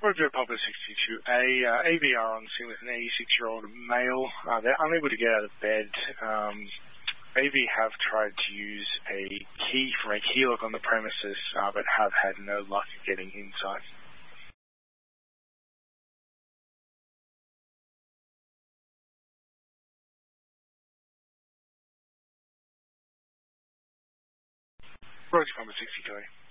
Roger Papa 62A, AVR on scene with an 86-year-old male. They're unable to get out of bed. AV have tried to use a key from a key lock on the premises, but have had no luck getting inside. Roger Papa 62A.